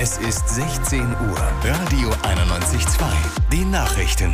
Es ist 16 Uhr. Radio 91.2. Die Nachrichten.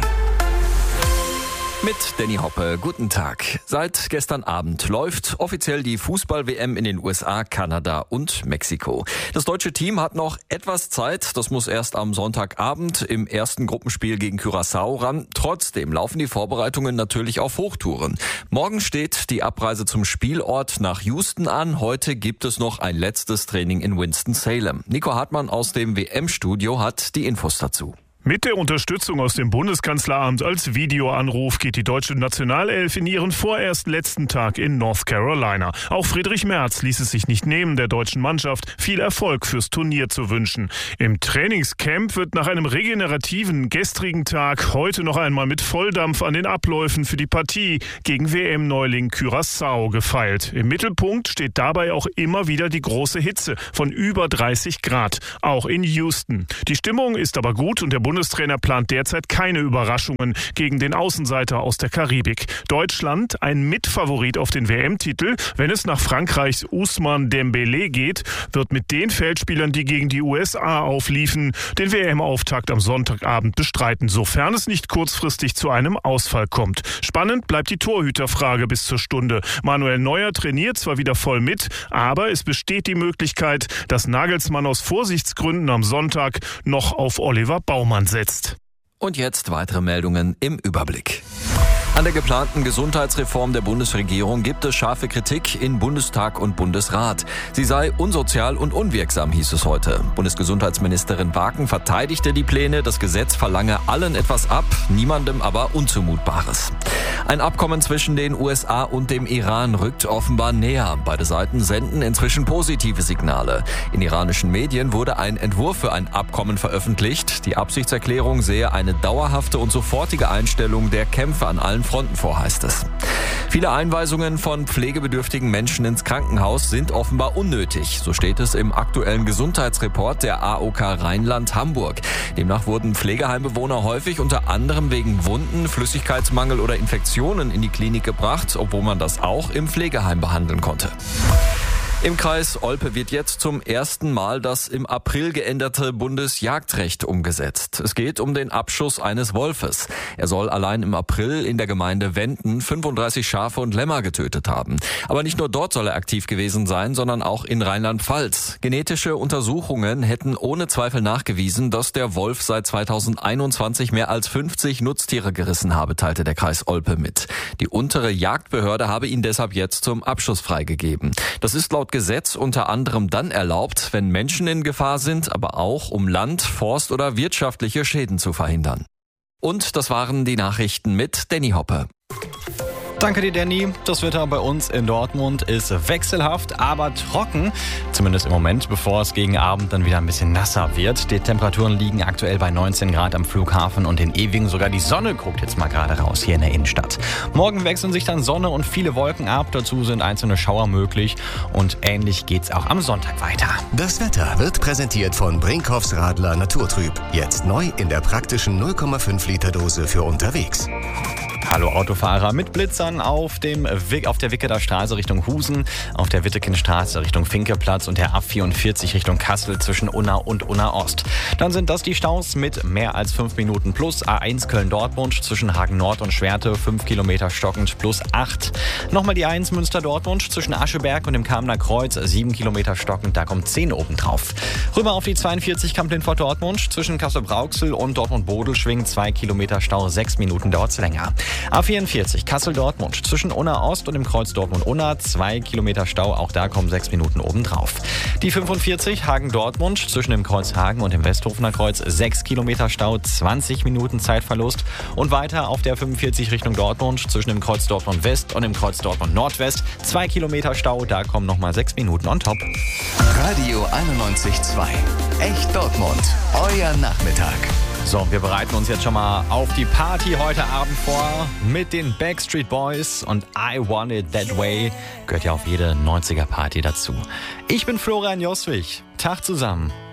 Mit Danny Hoppe, guten Tag. Seit gestern Abend läuft offiziell die Fußball-WM in den USA, Kanada und Mexiko. Das deutsche Team hat noch etwas Zeit, das muss erst am Sonntagabend im ersten Gruppenspiel gegen Curaçao ran. Trotzdem laufen die Vorbereitungen natürlich auf Hochtouren. Morgen steht die Abreise zum Spielort nach Houston an. Heute gibt es noch ein letztes Training in Winston-Salem. Nico Hartmann aus dem WM-Studio hat die Infos dazu. Mit der Unterstützung aus dem Bundeskanzleramt als Videoanruf geht die deutsche Nationalelf in ihren vorerst letzten Tag in North Carolina. Auch Friedrich Merz ließ es sich nicht nehmen, der deutschen Mannschaft viel Erfolg fürs Turnier zu wünschen. Im Trainingscamp wird nach einem regenerativen gestrigen Tag heute noch einmal mit Volldampf an den Abläufen für die Partie gegen WM-Neuling Curaçao gefeilt. Im Mittelpunkt steht dabei auch immer wieder die große Hitze von über 30 Grad, auch in Houston. Die Stimmung ist aber gut und der Bundestrainer plant derzeit keine Überraschungen gegen den Außenseiter aus der Karibik. Deutschland ein Mitfavorit auf den WM-Titel. Wenn es nach Frankreichs Ousmane Dembélé geht, wird mit den Feldspielern, die gegen die USA aufliefen, den WM-Auftakt am Sonntagabend bestreiten, sofern es nicht kurzfristig zu einem Ausfall kommt. Spannend bleibt die Torhüterfrage bis zur Stunde. Manuel Neuer trainiert zwar wieder voll mit, aber es besteht die Möglichkeit, dass Nagelsmann aus Vorsichtsgründen am Sonntag noch auf Oliver Baumann setzt. Und jetzt weitere Meldungen im Überblick. An der geplanten Gesundheitsreform der Bundesregierung gibt es scharfe Kritik in Bundestag und Bundesrat. Sie sei unsozial und unwirksam, hieß es heute. Bundesgesundheitsministerin Waken verteidigte die Pläne, das Gesetz verlange allen etwas ab, niemandem aber Unzumutbares. Ein Abkommen zwischen den USA und dem Iran rückt offenbar näher. Beide Seiten senden inzwischen positive Signale. In iranischen Medien wurde ein Entwurf für ein Abkommen veröffentlicht. Die Absichtserklärung sehe eine dauerhafte und sofortige Einstellung der Kämpfe an allen Fronten vor, heißt es. Viele Einweisungen von pflegebedürftigen Menschen ins Krankenhaus sind offenbar unnötig. So steht es im aktuellen Gesundheitsreport der AOK Rheinland-Hamburg. Demnach wurden Pflegeheimbewohner häufig unter anderem wegen Wunden, Flüssigkeitsmangel oder Infektionen in die Klinik gebracht, obwohl man das auch im Pflegeheim behandeln konnte. Im Kreis Olpe wird jetzt zum ersten Mal das im April geänderte Bundesjagdrecht umgesetzt. Es geht um den Abschuss eines Wolfes. Er soll allein im April in der Gemeinde Wenden 35 Schafe und Lämmer getötet haben. Aber nicht nur dort soll er aktiv gewesen sein, sondern auch in Rheinland-Pfalz. Genetische Untersuchungen hätten ohne Zweifel nachgewiesen, dass der Wolf seit 2021 mehr als 50 Nutztiere gerissen habe, teilte der Kreis Olpe mit. Die untere Jagdbehörde habe ihn deshalb jetzt zum Abschuss freigegeben. Das ist laut Gesetz unter anderem dann erlaubt, wenn Menschen in Gefahr sind, aber auch um Land-, Forst- oder wirtschaftliche Schäden zu verhindern. Und das waren die Nachrichten mit Danny Hoppe. Danke dir, Danny. Das Wetter bei uns in Dortmund ist wechselhaft, aber trocken. Zumindest im Moment, bevor es gegen Abend dann wieder ein bisschen nasser wird. Die Temperaturen liegen aktuell bei 19 Grad am Flughafen und in Ewingen. Sogar die Sonne guckt jetzt mal gerade raus hier in der Innenstadt. Morgen wechseln sich dann Sonne und viele Wolken ab. Dazu sind einzelne Schauer möglich. Und ähnlich geht's auch am Sonntag weiter. Das Wetter wird präsentiert von Brinkhoffs Radler Naturtrüb. Jetzt neu in der praktischen 0,5 Liter Dose für unterwegs. Hallo Autofahrer, mit Blitzern auf der Wickerer Straße Richtung Husen, auf der Wittekenstraße Richtung Finkeplatz und der A44 Richtung Kassel zwischen Unna und Unna Ost. Dann sind das die Staus mit mehr als 5 Minuten plus. A1 Köln-Dortmund zwischen Hagen Nord und Schwerte 5 Kilometer stockend plus 8. Nochmal die 1 Münster-Dortmund zwischen Ascheberg und dem Kamener Kreuz 7 Kilometer stockend, da kommt 10 obendrauf. Rüber auf die 42 Kamp-Lindfort-Dortmund zwischen Kassel-Brauxel und Dortmund-Bodelschwing 2 Kilometer Stau, 6 Minuten dauert's länger. A44 Kassel-Dortmund zwischen Unna Ost und dem Kreuz Dortmund-Unna 2 Kilometer Stau, auch da kommen 6 Minuten obendrauf. Die 45 Hagen-Dortmund zwischen dem Kreuz Hagen und dem Westhofener Kreuz 6 Kilometer Stau, 20 Minuten Zeitverlust. Und weiter auf der 45 Richtung Dortmund zwischen dem Kreuz Dortmund-West und dem Kreuz Dortmund-Nordwest 2 Kilometer Stau, da kommen nochmal 6 Minuten on top. Radio 91.2. Echt Dortmund. Euer Nachmittag. So, wir bereiten uns jetzt schon mal auf die Party heute Abend vor mit den Backstreet Boys und I Want It That Way. Gehört ja auf jede 90er-Party dazu. Ich bin Florian Joswig. Tag zusammen.